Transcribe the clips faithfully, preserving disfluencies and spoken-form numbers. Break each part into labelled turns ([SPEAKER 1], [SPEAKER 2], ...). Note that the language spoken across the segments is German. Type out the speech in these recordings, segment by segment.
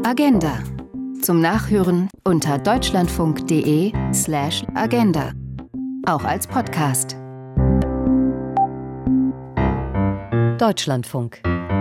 [SPEAKER 1] Agenda. Zum Nachhören unter deutschlandfunk.de slash Agenda. Auch als Podcast. Deutschlandfunk.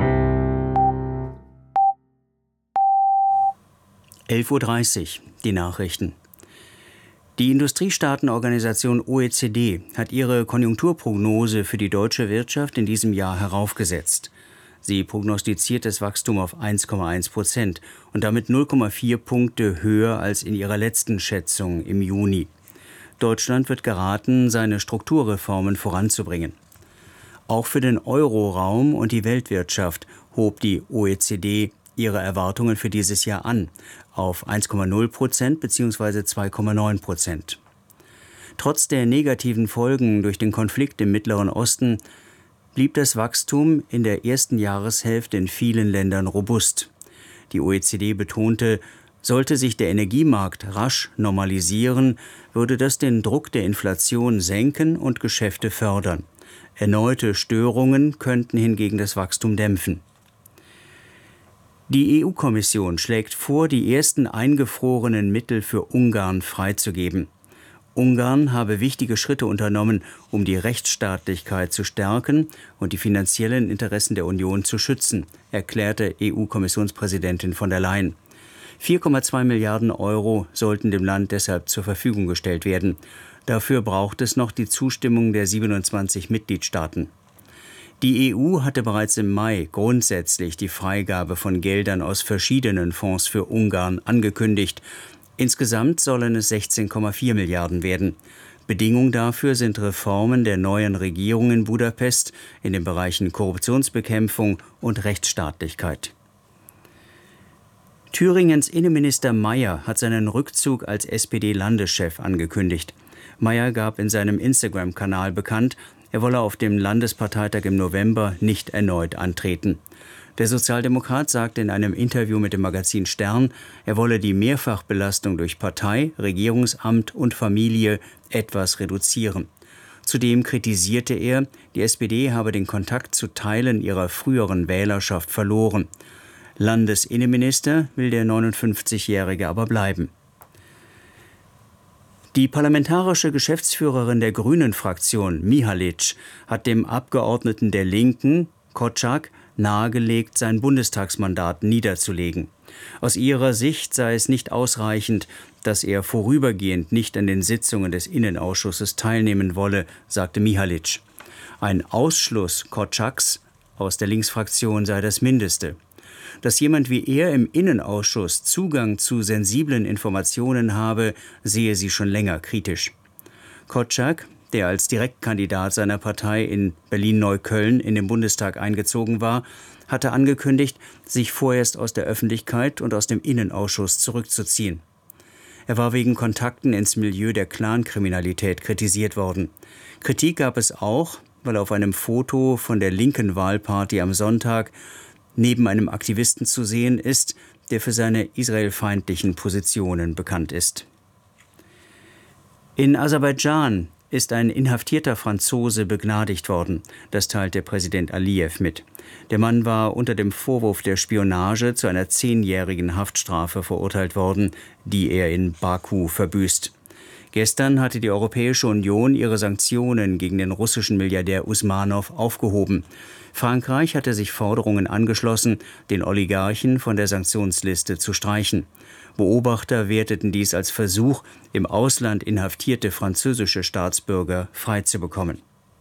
[SPEAKER 2] elf Uhr dreißig, die Nachrichten. Die Industriestaatenorganisation O E C D hat ihre Konjunkturprognose für die deutsche Wirtschaft in diesem Jahr heraufgesetzt. Sie prognostiziert das Wachstum auf eins Komma eins Prozent und damit null Komma vier Punkte höher als in ihrer letzten Schätzung im Juni. Deutschland wird geraten, seine Strukturreformen voranzubringen. Auch für den Euroraum und die Weltwirtschaft hob die O E C D ihre Erwartungen für dieses Jahr an, auf eins Komma null Prozent bzw. zwei Komma neun Prozent. Trotz der negativen Folgen durch den Konflikt im Mittleren Osten blieb das Wachstum in der ersten Jahreshälfte in vielen Ländern robust. Die O E C D betonte, sollte sich der Energiemarkt rasch normalisieren, würde das den Druck der Inflation senken und Geschäfte fördern. Erneute Störungen könnten hingegen das Wachstum dämpfen. Die E U-Kommission schlägt vor, die ersten eingefrorenen Mittel für Ungarn freizugeben. Ungarn habe wichtige Schritte unternommen, um die Rechtsstaatlichkeit zu stärken und die finanziellen Interessen der Union zu schützen, erklärte E U-Kommissionspräsidentin von der Leyen. vier Komma zwei Milliarden Euro sollten dem Land deshalb zur Verfügung gestellt werden. Dafür braucht es noch die Zustimmung der siebenundzwanzig Mitgliedstaaten. Die E U hatte bereits im Mai grundsätzlich die Freigabe von Geldern aus verschiedenen Fonds für Ungarn angekündigt. Insgesamt sollen es sechzehn Komma vier Milliarden werden. Bedingung dafür sind Reformen der neuen Regierung in Budapest in den Bereichen Korruptionsbekämpfung und Rechtsstaatlichkeit. Thüringens Innenminister Mayer hat seinen Rückzug als S P D-Landeschef angekündigt. Mayer gab in seinem Instagram-Kanal bekannt, er wolle auf dem Landesparteitag im November nicht erneut antreten. Der Sozialdemokrat sagte in einem Interview mit dem Magazin Stern, er wolle die Mehrfachbelastung durch Partei, Regierungsamt und Familie etwas reduzieren. Zudem kritisierte er, die S P D habe den Kontakt zu Teilen ihrer früheren Wählerschaft verloren. Landesinnenminister will der neunundfünfzigjährige aber bleiben. Die parlamentarische Geschäftsführerin der Grünen-Fraktion, Mihalic, hat dem Abgeordneten der Linken, Kotschak, nahegelegt, sein Bundestagsmandat niederzulegen. Aus ihrer Sicht sei es nicht ausreichend, dass er vorübergehend nicht an den Sitzungen des Innenausschusses teilnehmen wolle, sagte Mihalic. Ein Ausschluss Kotschaks aus der Linksfraktion sei das Mindeste. Dass jemand wie er im Innenausschuss Zugang zu sensiblen Informationen habe, sehe sie schon länger kritisch. Kotschak, der als Direktkandidat seiner Partei in Berlin-Neukölln in den Bundestag eingezogen war, hatte angekündigt, sich vorerst aus der Öffentlichkeit und aus dem Innenausschuss zurückzuziehen. Er war wegen Kontakten ins Milieu der Clankriminalität kritisiert worden. Kritik gab es auch, weil auf einem Foto von der linken Wahlparty am Sonntag neben einem Aktivisten zu sehen ist, der für seine israelfeindlichen Positionen bekannt ist. In Aserbaidschan ist ein inhaftierter Franzose begnadigt worden. Das teilte Präsident Aliyev mit. Der Mann war unter dem Vorwurf der Spionage zu einer zehnjährigen Haftstrafe verurteilt worden, die er in Baku verbüßt. Gestern hatte die Europäische Union ihre Sanktionen gegen den russischen Milliardär Usmanow aufgehoben. Frankreich hatte sich Forderungen angeschlossen, den Oligarchen von der Sanktionsliste zu streichen. Beobachter werteten dies als Versuch, im Ausland inhaftierte französische Staatsbürger freizubekommen.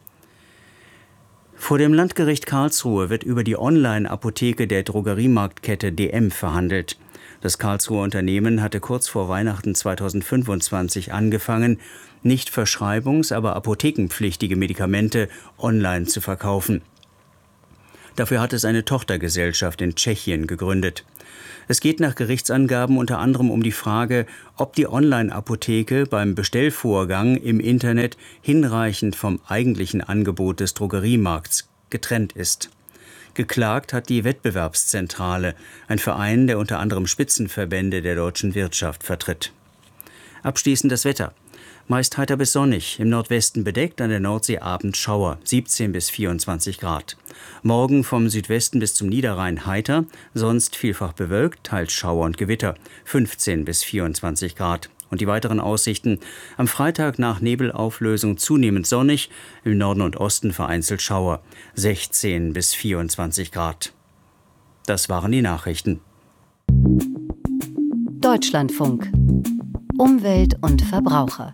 [SPEAKER 2] Vor dem Landgericht Karlsruhe wird über die Online-Apotheke der Drogeriemarktkette D M verhandelt. Das Karlsruher Unternehmen hatte kurz vor Weihnachten zweitausendfünfundzwanzig angefangen, nicht verschreibungs-, aber apothekenpflichtige Medikamente online zu verkaufen. Dafür hat es eine Tochtergesellschaft in Tschechien gegründet. Es geht nach Gerichtsangaben unter anderem um die Frage, ob die Online-Apotheke beim Bestellvorgang im Internet hinreichend vom eigentlichen Angebot des Drogeriemarkts getrennt ist. Geklagt hat die Wettbewerbszentrale, ein Verein, der unter anderem Spitzenverbände der deutschen Wirtschaft vertritt. Abschließend das Wetter. Meist heiter bis sonnig, im Nordwesten bedeckt, an der Nordsee abends Schauer, siebzehn bis vierundzwanzig Grad. Morgen vom Südwesten bis zum Niederrhein heiter, sonst vielfach bewölkt, teils Schauer und Gewitter, fünfzehn bis vierundzwanzig Grad. Und die weiteren Aussichten: am Freitag nach Nebelauflösung zunehmend sonnig, im Norden und Osten vereinzelt Schauer, sechzehn bis vierundzwanzig Grad. Das waren die Nachrichten.
[SPEAKER 1] Deutschlandfunk. Umwelt und Verbraucher.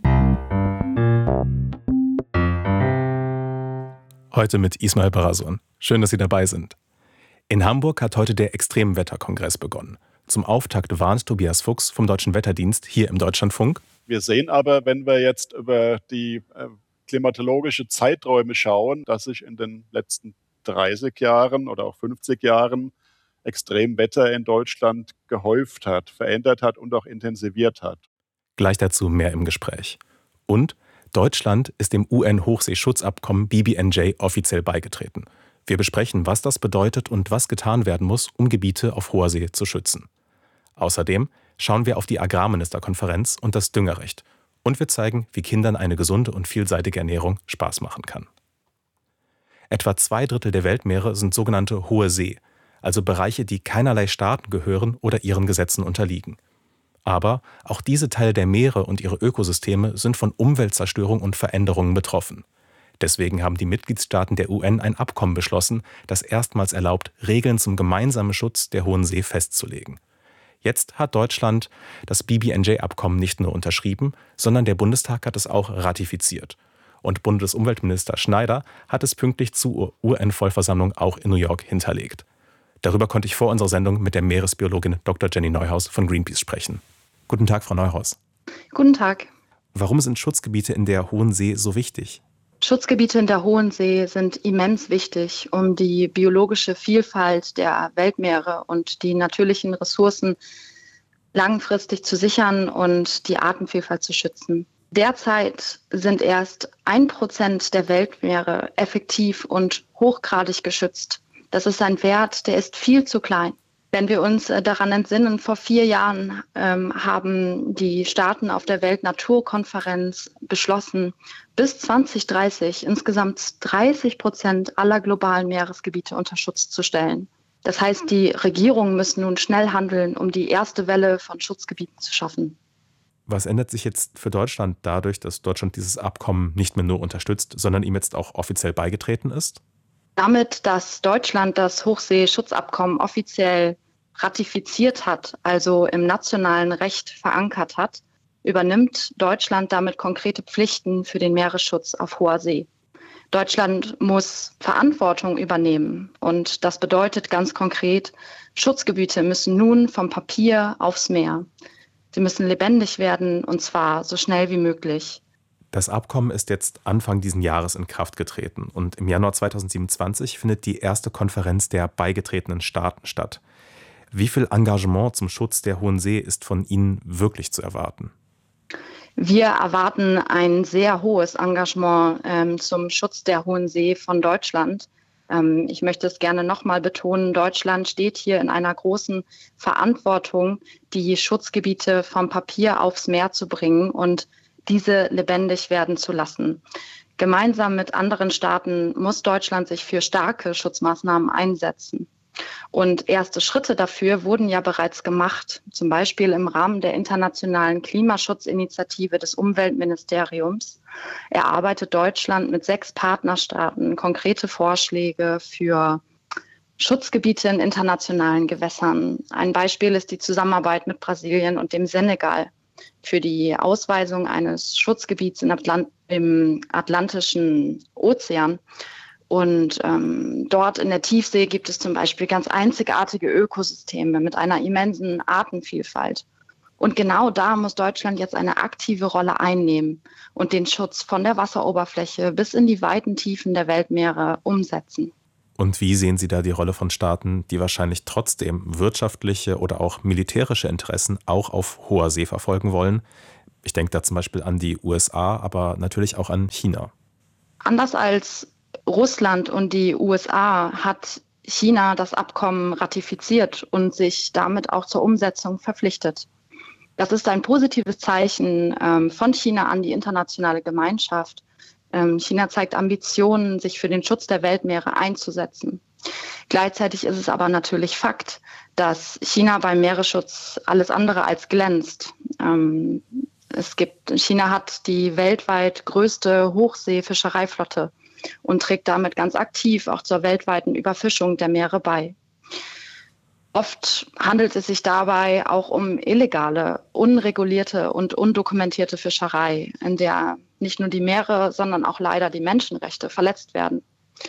[SPEAKER 3] Heute mit Ismail Barasun. Schön, dass Sie dabei sind. In Hamburg hat heute der Extremwetterkongress begonnen. Zum Auftakt warnt Tobias Fuchs vom Deutschen Wetterdienst hier im Deutschlandfunk.
[SPEAKER 4] Wir sehen aber, wenn wir jetzt über die äh, klimatologische Zeiträume schauen, dass sich in den letzten dreißig Jahren oder auch fünfzig Jahren Extremwetter in Deutschland gehäuft hat, verändert hat und auch intensiviert hat.
[SPEAKER 3] Gleich dazu mehr im Gespräch. Und Deutschland ist dem U N-Hochseeschutzabkommen B B N J offiziell beigetreten. Wir besprechen, was das bedeutet und was getan werden muss, um Gebiete auf hoher See zu schützen. Außerdem schauen wir auf die Agrarministerkonferenz und das Düngerrecht. Und wir zeigen, wie Kindern eine gesunde und vielseitige Ernährung Spaß machen kann. Etwa zwei Drittel der Weltmeere sind sogenannte Hohe See, also Bereiche, die keinerlei Staaten gehören oder ihren Gesetzen unterliegen. Aber auch diese Teile der Meere und ihre Ökosysteme sind von Umweltzerstörung und Veränderungen betroffen. Deswegen haben die Mitgliedstaaten der U N ein Abkommen beschlossen, das erstmals erlaubt, Regeln zum gemeinsamen Schutz der Hohen See festzulegen. Jetzt hat Deutschland das B B N J-Abkommen nicht nur unterschrieben, sondern der Bundestag hat es auch ratifiziert. Und Bundesumweltminister Schneider hat es pünktlich zur U N-Vollversammlung auch in New York hinterlegt. Darüber konnte ich vor unserer Sendung mit der Meeresbiologin Doktor Jenny Neuhaus von Greenpeace sprechen. Guten Tag, Frau Neuhaus.
[SPEAKER 5] Guten Tag.
[SPEAKER 3] Warum sind Schutzgebiete in der Hohen See so wichtig?
[SPEAKER 5] Schutzgebiete in der Hohen See sind immens wichtig, um die biologische Vielfalt der Weltmeere und die natürlichen Ressourcen langfristig zu sichern und die Artenvielfalt zu schützen. Derzeit sind erst ein Prozent der Weltmeere effektiv und hochgradig geschützt. Das ist ein Wert, der ist viel zu klein. Wenn wir uns daran entsinnen, vor vier Jahren ähm, haben die Staaten auf der Weltnaturkonferenz beschlossen, bis zwanzig dreißig insgesamt dreißig Prozent aller globalen Meeresgebiete unter Schutz zu stellen. Das heißt, die Regierungen müssen nun schnell handeln, um die erste Welle von Schutzgebieten zu schaffen.
[SPEAKER 3] Was ändert sich jetzt für Deutschland dadurch, dass Deutschland dieses Abkommen nicht mehr nur unterstützt, sondern ihm jetzt auch offiziell beigetreten ist?
[SPEAKER 5] Damit, dass Deutschland das Hochseeschutzabkommen offiziell ratifiziert hat, also im nationalen Recht verankert hat, übernimmt Deutschland damit konkrete Pflichten für den Meeresschutz auf hoher See. Deutschland muss Verantwortung übernehmen und das bedeutet ganz konkret, Schutzgebiete müssen nun vom Papier aufs Meer. Sie müssen lebendig werden und zwar so schnell wie möglich.
[SPEAKER 3] Das Abkommen ist jetzt Anfang dieses Jahres in Kraft getreten und im Januar zweitausendsiebenundzwanzig findet die erste Konferenz der beigetretenen Staaten statt. Wie viel Engagement zum Schutz der Hohen See ist von Ihnen wirklich zu erwarten?
[SPEAKER 5] Wir erwarten ein sehr hohes Engagement ähm, zum Schutz der Hohen See von Deutschland. Ähm, ich möchte es gerne nochmal betonen, Deutschland steht hier in einer großen Verantwortung, die Schutzgebiete vom Papier aufs Meer zu bringen und diese lebendig werden zu lassen. Gemeinsam mit anderen Staaten muss Deutschland sich für starke Schutzmaßnahmen einsetzen. Und erste Schritte dafür wurden ja bereits gemacht, zum Beispiel im Rahmen der internationalen Klimaschutzinitiative des Umweltministeriums erarbeitet Deutschland mit sechs Partnerstaaten konkrete Vorschläge für Schutzgebiete in internationalen Gewässern. Ein Beispiel ist die Zusammenarbeit mit Brasilien und dem Senegal für die Ausweisung eines Schutzgebiets in Atlant- im Atlantischen Ozean. Und ähm, dort in der Tiefsee gibt es zum Beispiel ganz einzigartige Ökosysteme mit einer immensen Artenvielfalt. Und genau da muss Deutschland jetzt eine aktive Rolle einnehmen und den Schutz von der Wasseroberfläche bis in die weiten Tiefen der Weltmeere umsetzen.
[SPEAKER 3] Und wie sehen Sie da die Rolle von Staaten, die wahrscheinlich trotzdem wirtschaftliche oder auch militärische Interessen auch auf hoher See verfolgen wollen? Ich denke da zum Beispiel an die U S A, aber natürlich auch an China.
[SPEAKER 5] Anders als Russland und die U S A hat China das Abkommen ratifiziert und sich damit auch zur Umsetzung verpflichtet. Das ist ein positives Zeichen ähm, von China an die internationale Gemeinschaft. Ähm, China zeigt Ambitionen, sich für den Schutz der Weltmeere einzusetzen. Gleichzeitig ist es aber natürlich Fakt, dass China beim Meeresschutz alles andere als glänzt. Ähm, es gibt, China hat die weltweit größte Hochseefischereiflotte und trägt damit ganz aktiv auch zur weltweiten Überfischung der Meere bei. Oft handelt es sich dabei auch um illegale, unregulierte und undokumentierte Fischerei, in der nicht nur die Meere, sondern auch leider die Menschenrechte verletzt werden.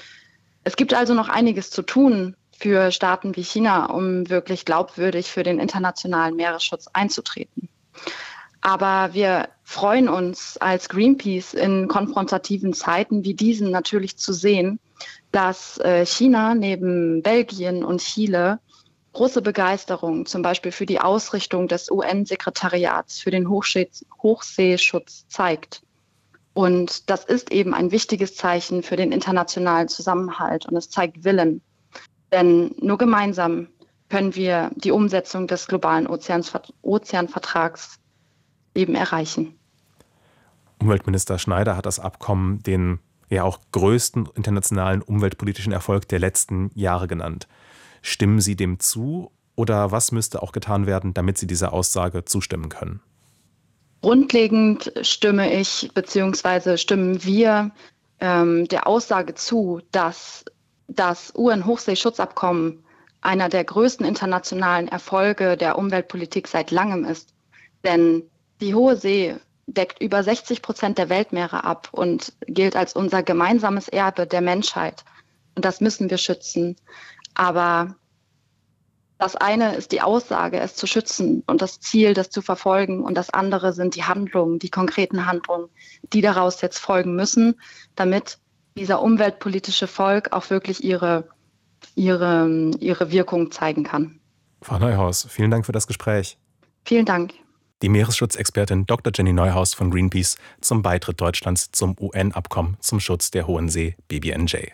[SPEAKER 5] Es gibt also noch einiges zu tun für Staaten wie China, um wirklich glaubwürdig für den internationalen Meeresschutz einzutreten. Aber wir freuen uns als Greenpeace in konfrontativen Zeiten wie diesen natürlich zu sehen, dass China neben Belgien und Chile große Begeisterung zum Beispiel für die Ausrichtung des U N-Sekretariats für den Hochsee- Hochseeschutz zeigt. Und das ist eben ein wichtiges Zeichen für den internationalen Zusammenhalt und es zeigt Willen. Denn nur gemeinsam können wir die Umsetzung des globalen Ozeans- Ozeanvertrags eben erreichen.
[SPEAKER 3] Umweltminister Schneider hat das Abkommen den ja auch größten internationalen umweltpolitischen Erfolg der letzten Jahre genannt. Stimmen Sie dem zu oder was müsste auch getan werden, damit Sie dieser Aussage zustimmen können?
[SPEAKER 5] Grundlegend stimme ich bzw. stimmen wir ähm, der Aussage zu, dass das U N-Hochseeschutzabkommen einer der größten internationalen Erfolge der Umweltpolitik seit langem ist. Denn die Hohe See deckt über sechzig Prozent der Weltmeere ab und gilt als unser gemeinsames Erbe der Menschheit. Und das müssen wir schützen. Aber das eine ist die Aussage, es zu schützen und das Ziel, das zu verfolgen. Und das andere sind die Handlungen, die konkreten Handlungen, die daraus jetzt folgen müssen, damit dieser umweltpolitische Erfolg auch wirklich ihre, ihre, ihre Wirkung zeigen kann.
[SPEAKER 3] Frau Neuhaus, vielen Dank für das Gespräch.
[SPEAKER 5] Vielen Dank.
[SPEAKER 3] Die Meeresschutzexpertin Doktor Jenny Neuhaus von Greenpeace zum Beitritt Deutschlands zum U N-Abkommen zum Schutz der Hohen See B B N J.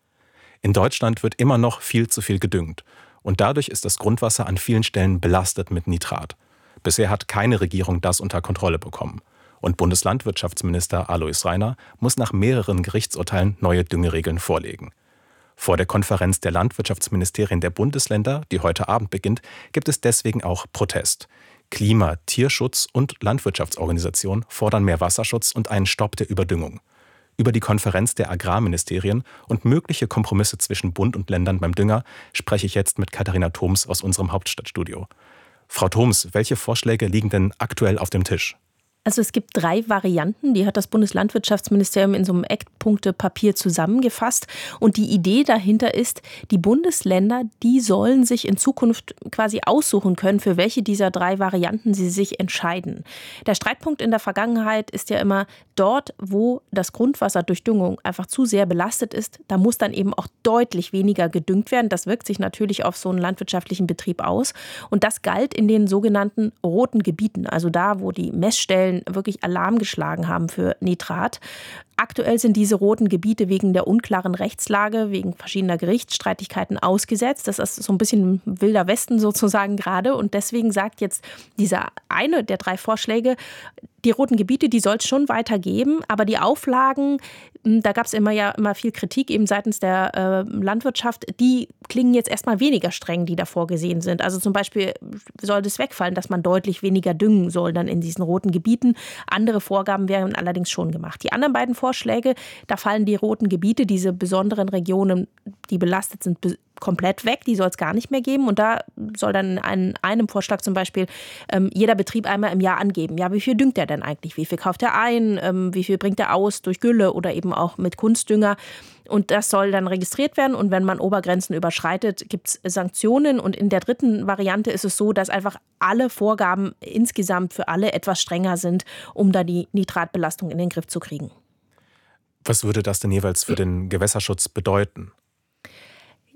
[SPEAKER 3] In Deutschland wird immer noch viel zu viel gedüngt. Und dadurch ist das Grundwasser an vielen Stellen belastet mit Nitrat. Bisher hat keine Regierung das unter Kontrolle bekommen. Und Bundeslandwirtschaftsminister Alois Rainer muss nach mehreren Gerichtsurteilen neue Düngeregeln vorlegen. Vor der Konferenz der Landwirtschaftsministerien der Bundesländer, die heute Abend beginnt, gibt es deswegen auch Protest. Klima-, Tierschutz- und Landwirtschaftsorganisationen fordern mehr Wasserschutz und einen Stopp der Überdüngung. Über die Konferenz der Agrarministerien und mögliche Kompromisse zwischen Bund und Ländern beim Dünger spreche ich jetzt mit Katharina Thoms aus unserem Hauptstadtstudio. Frau Thoms, welche Vorschläge liegen denn aktuell auf dem Tisch?
[SPEAKER 6] Also es gibt drei Varianten, die hat das Bundeslandwirtschaftsministerium in so einem Eckpunktepapier zusammengefasst. Und die Idee dahinter ist, die Bundesländer, die sollen sich in Zukunft quasi aussuchen können, für welche dieser drei Varianten sie sich entscheiden. Der Streitpunkt in der Vergangenheit ist ja immer, dort, wo das Grundwasser durch Düngung einfach zu sehr belastet ist, da muss dann eben auch deutlich weniger gedüngt werden. Das wirkt sich natürlich auf so einen landwirtschaftlichen Betrieb aus. Und das galt in den sogenannten roten Gebieten, also da, wo die Messstellen wirklich Alarm geschlagen haben für Nitrat. Aktuell sind diese roten Gebiete wegen der unklaren Rechtslage, wegen verschiedener Gerichtsstreitigkeiten ausgesetzt. Das ist so ein bisschen wilder Westen sozusagen gerade. Und deswegen sagt jetzt dieser eine der drei Vorschläge, die roten Gebiete, die soll es schon weitergeben, aber die Auflagen, da gab es immer ja immer viel Kritik eben seitens der äh, Landwirtschaft, die klingen jetzt erstmal weniger streng, die da vorgesehen sind. Also zum Beispiel soll das wegfallen, dass man deutlich weniger düngen soll dann in diesen roten Gebieten. Andere Vorgaben wären allerdings schon gemacht. Die anderen beiden Vorschläge, da fallen die roten Gebiete, diese besonderen Regionen, die belastet sind, be- komplett weg, die soll es gar nicht mehr geben. Und da soll dann in einem Vorschlag zum Beispiel ähm, jeder Betrieb einmal im Jahr angeben, ja, wie viel düngt er denn eigentlich, wie viel kauft er ein, ähm, wie viel bringt er aus durch Gülle oder eben auch mit Kunstdünger. Und das soll dann registriert werden und wenn man Obergrenzen überschreitet, gibt es Sanktionen. Und in der dritten Variante ist es so, dass einfach alle Vorgaben insgesamt für alle etwas strenger sind, um da die Nitratbelastung in den Griff zu kriegen.
[SPEAKER 3] Was würde das denn jeweils für den Gewässerschutz bedeuten?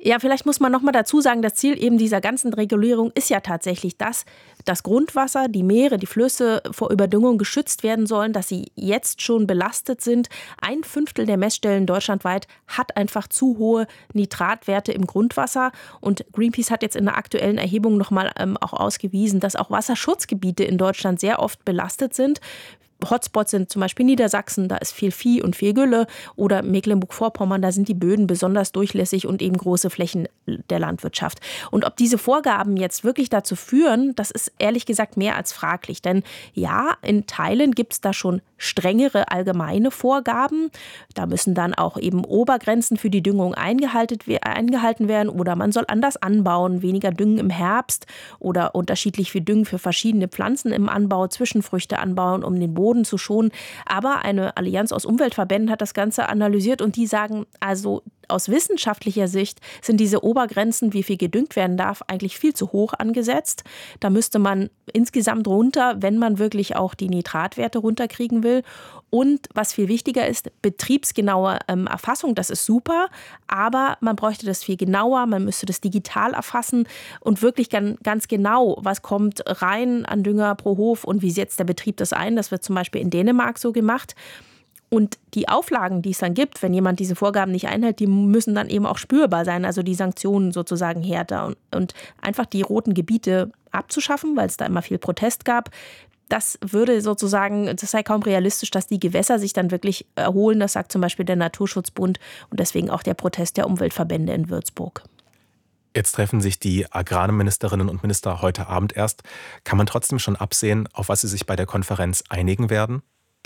[SPEAKER 6] Ja, vielleicht muss man noch mal dazu sagen, das Ziel eben dieser ganzen Regulierung ist ja tatsächlich, dass das Grundwasser, die Meere, die Flüsse vor Überdüngung geschützt werden sollen, dass sie jetzt schon belastet sind. Ein Fünftel der Messstellen deutschlandweit hat einfach zu hohe Nitratwerte im Grundwasser. Und Greenpeace hat jetzt in der aktuellen Erhebung noch mal ähm, auch ausgewiesen, dass auch Wasserschutzgebiete in Deutschland sehr oft belastet sind. Hotspots sind zum Beispiel Niedersachsen, da ist viel Vieh und viel Gülle, oder Mecklenburg-Vorpommern, da sind die Böden besonders durchlässig und eben große Flächen der Landwirtschaft. Und ob diese Vorgaben jetzt wirklich dazu führen, das ist ehrlich gesagt mehr als fraglich. Denn ja, in Teilen gibt es da schon strengere allgemeine Vorgaben. Da müssen dann auch eben Obergrenzen für die Düngung eingehalten werden, oder man soll anders anbauen, weniger düngen im Herbst oder unterschiedlich viel düngen für verschiedene Pflanzen im Anbau, Zwischenfrüchte anbauen, um den Boden zu schonen. Aber eine Allianz aus Umweltverbänden hat das Ganze analysiert und die sagen, also aus wissenschaftlicher Sicht sind diese Obergrenzen, wie viel gedüngt werden darf, eigentlich viel zu hoch angesetzt. Da müsste man insgesamt runter, wenn man wirklich auch die Nitratwerte runterkriegen will. Und was viel wichtiger ist, betriebsgenaue ähm, Erfassung, das ist super, aber man bräuchte das viel genauer, man müsste das digital erfassen und wirklich ganz, ganz genau, was kommt rein an Dünger pro Hof und wie setzt der Betrieb das ein. Das wird zum Beispiel in Dänemark so gemacht. Und die Auflagen, die es dann gibt, wenn jemand diese Vorgaben nicht einhält, die müssen dann eben auch spürbar sein, also die Sanktionen sozusagen härter. Und, und einfach die roten Gebiete abzuschaffen, weil es da immer viel Protest gab, das würde sozusagen, das sei kaum realistisch, dass die Gewässer sich dann wirklich erholen. Das sagt zum Beispiel der Naturschutzbund und deswegen auch der Protest der Umweltverbände in Würzburg.
[SPEAKER 3] Jetzt treffen sich die Agrarministerinnen und Minister heute Abend erst. Kann man trotzdem schon absehen, auf was sie sich bei der Konferenz einigen werden?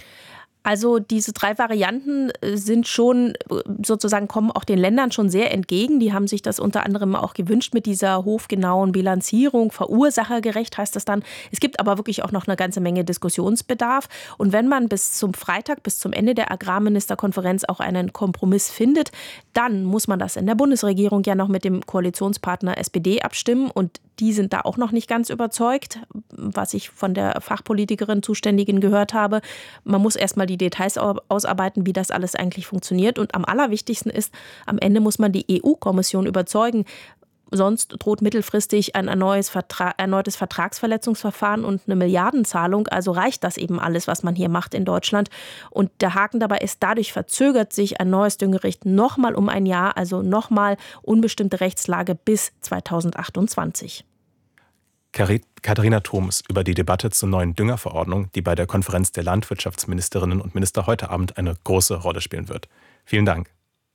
[SPEAKER 6] Also diese drei Varianten sind schon sozusagen, kommen auch den Ländern schon sehr entgegen. Die haben sich das unter anderem auch gewünscht mit dieser hofgenauen Bilanzierung. Verursachergerecht heißt das dann. Es gibt aber wirklich auch noch eine ganze Menge Diskussionsbedarf. Und wenn man bis zum Freitag, bis zum Ende der Agrarministerkonferenz auch einen Kompromiss findet, dann muss man das in der Bundesregierung ja noch mit dem Koalitionspartner S P D abstimmen. Und die sind da auch noch nicht ganz überzeugt, was ich von der Fachpolitikerin Zuständigen gehört habe. Man muss erstmal die Details ausarbeiten, wie das alles eigentlich funktioniert. Und am allerwichtigsten ist, am Ende muss man die E U-Kommission überzeugen. Sonst droht mittelfristig ein erneutes, Vertra- erneutes Vertragsverletzungsverfahren und eine Milliardenzahlung. Also reicht das eben alles, was man hier macht in Deutschland. Und der Haken dabei ist, dadurch verzögert sich ein neues Dünggericht nochmal um ein Jahr, also nochmal unbestimmte Rechtslage bis zweitausendachtundzwanzig.
[SPEAKER 3] Katharina Thoms über die Debatte zur neuen Düngerverordnung, die bei der Konferenz der Landwirtschaftsministerinnen und Minister heute Abend eine große Rolle spielen wird. Vielen Dank.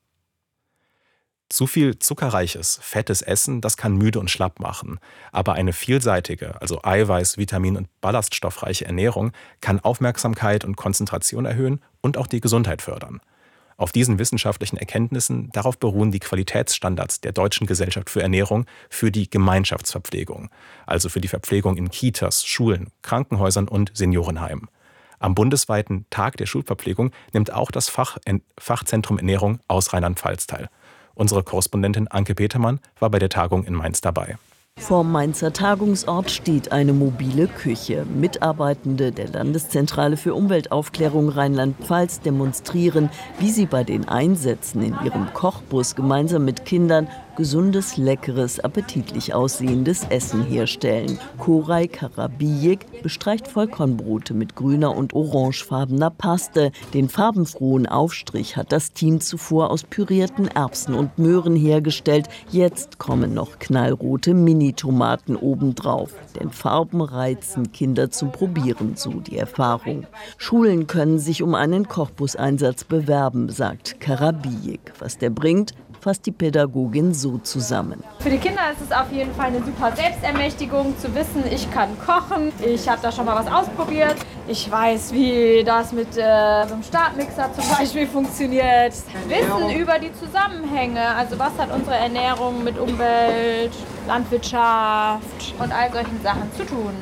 [SPEAKER 3] Zu viel zuckerreiches, fettes Essen, das kann müde und schlapp machen. Aber eine vielseitige, also eiweiß-, vitamin- und ballaststoffreiche Ernährung kann Aufmerksamkeit und Konzentration erhöhen und auch die Gesundheit fördern. Auf diesen wissenschaftlichen Erkenntnissen, darauf beruhen die Qualitätsstandards der Deutschen Gesellschaft für Ernährung für die Gemeinschaftsverpflegung, also für die Verpflegung in Kitas, Schulen, Krankenhäusern und Seniorenheimen. Am bundesweiten Tag der Schulverpflegung nimmt auch das Fach, Fachzentrum Ernährung aus Rheinland-Pfalz teil. Unsere Korrespondentin Anke Petermann war bei der Tagung in Mainz dabei.
[SPEAKER 7] Vorm Mainzer Tagungsort steht eine mobile Küche. Mitarbeitende der Landeszentrale für Umweltaufklärung Rheinland-Pfalz demonstrieren, wie sie bei den Einsätzen in ihrem Kochbus gemeinsam mit Kindern gesundes, leckeres, appetitlich aussehendes Essen herstellen. Koray Karabiyek bestreicht Vollkornbrote mit grüner und orangefarbener Paste. Den farbenfrohen Aufstrich hat das Team zuvor aus pürierten Erbsen und Möhren hergestellt. Jetzt kommen noch knallrote Mini-Tomaten obendrauf. Denn Farben reizen Kinder zum Probieren, so die Erfahrung. Schulen können sich um einen Kochbuseinsatz bewerben, sagt Karabiyek. Was der bringt, fasst die Pädagogin so zusammen.
[SPEAKER 8] Für die Kinder ist es auf jeden Fall eine super Selbstermächtigung, zu wissen, ich kann kochen. Ich habe da schon mal was ausprobiert. Ich weiß, wie das mit äh, einem Stabmixer zum Beispiel funktioniert. Wissen über die Zusammenhänge, also was hat unsere Ernährung mit Umwelt, Landwirtschaft und all solchen Sachen zu tun.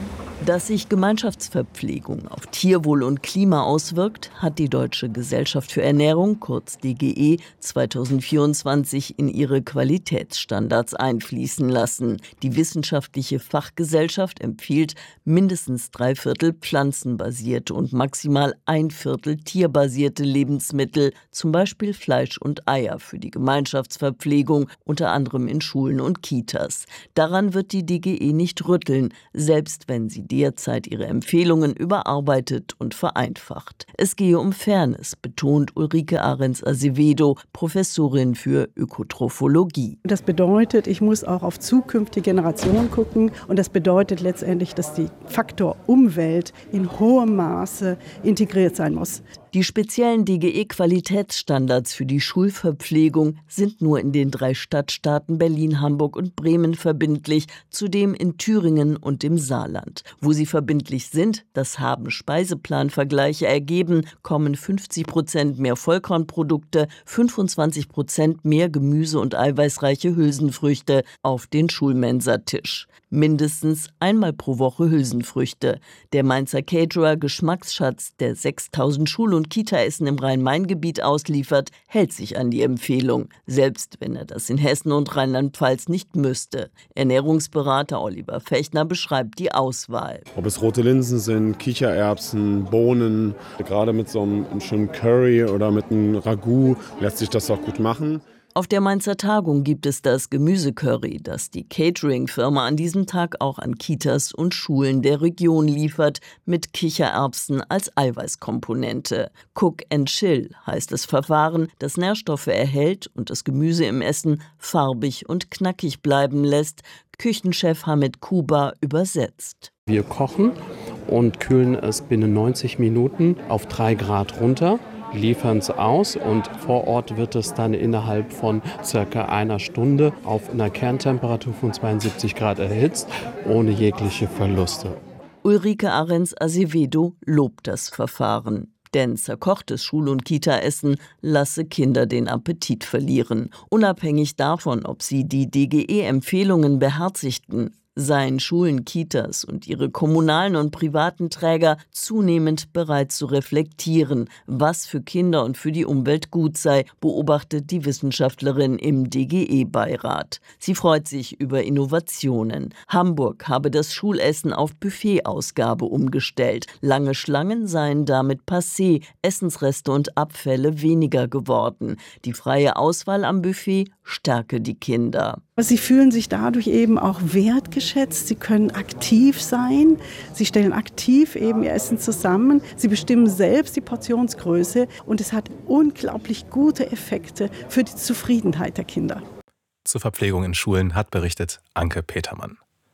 [SPEAKER 7] Dass sich Gemeinschaftsverpflegung auf Tierwohl und Klima auswirkt, hat die Deutsche Gesellschaft für Ernährung, kurz D G E, zweitausendvierundzwanzig in ihre Qualitätsstandards einfließen lassen. Die wissenschaftliche Fachgesellschaft empfiehlt mindestens drei Viertel pflanzenbasierte und maximal ein Viertel tierbasierte Lebensmittel, zum Beispiel Fleisch und Eier für die Gemeinschaftsverpflegung, unter anderem in Schulen und Kitas. Daran wird die D G E nicht rütteln, selbst wenn sie derzeit ihre Empfehlungen überarbeitet und vereinfacht. Es gehe um Fairness, betont Ulrike Ahrens-Azevedo, Professorin für Ökotrophologie.
[SPEAKER 9] Das bedeutet, ich muss auch auf zukünftige Generationen gucken und das bedeutet letztendlich, dass der Faktor Umwelt in hohem Maße integriert sein muss.
[SPEAKER 7] Die speziellen D G E-Qualitätsstandards für die Schulverpflegung sind nur in den drei Stadtstaaten Berlin, Hamburg und Bremen verbindlich, zudem in Thüringen und im Saarland. Wo sie verbindlich sind, das haben Speiseplanvergleiche ergeben, kommen fünfzig Prozent mehr Vollkornprodukte, fünfundzwanzig Prozent mehr Gemüse und eiweißreiche Hülsenfrüchte auf den Schulmensatisch. Mindestens einmal pro Woche Hülsenfrüchte. Der Mainzer Caterer Geschmacksschatz, der sechstausend Schul- und Kita-Essen im Rhein-Main-Gebiet ausliefert, hält sich an die Empfehlung, selbst wenn er das in Hessen und Rheinland-Pfalz nicht müsste. Ernährungsberater Oliver Fechner beschreibt die Auswahl.
[SPEAKER 10] Ob es rote Linsen sind, Kichererbsen, Bohnen, gerade mit so einem schönen Curry oder mit einem Ragout lässt sich das auch gut machen.
[SPEAKER 7] Auf der Mainzer Tagung gibt es das Gemüsecurry, das die Catering-Firma an diesem Tag auch an Kitas und Schulen der Region liefert, mit Kichererbsen als Eiweißkomponente. Cook and Chill heißt das Verfahren, das Nährstoffe erhält und das Gemüse im Essen farbig und knackig bleiben lässt. Küchenchef Hamid Kuba übersetzt.
[SPEAKER 11] Wir kochen und kühlen es binnen neunzig Minuten auf drei Grad runter, liefern es aus und vor Ort wird es dann innerhalb von circa einer Stunde auf einer Kerntemperatur von zweiundsiebzig Grad erhitzt, ohne jegliche Verluste.
[SPEAKER 7] Ulrike Ahrens-Azevedo lobt das Verfahren. Denn zerkochtes Schul- und Kita-Essen lasse Kinder den Appetit verlieren. Unabhängig davon, ob sie die D G E-Empfehlungen beherzigten, seien Schulen, Kitas und ihre kommunalen und privaten Träger zunehmend bereit zu reflektieren, was für Kinder und für die Umwelt gut sei, beobachtet die Wissenschaftlerin im D G E-Beirat. Sie freut sich über Innovationen. Hamburg habe das Schulessen auf Buffetausgabe umgestellt. Lange Schlangen seien damit passé, Essensreste und Abfälle weniger geworden. Die freie Auswahl am Buffet stärke die Kinder.
[SPEAKER 9] Sie fühlen sich dadurch eben auch wertgeschätzt, sie können aktiv sein, sie stellen aktiv eben ihr Essen zusammen, sie bestimmen selbst die Portionsgröße und es hat unglaublich gute Effekte für die Zufriedenheit der Kinder.
[SPEAKER 3] Zur Verpflegung in Schulen hat berichtet Anke Petermann.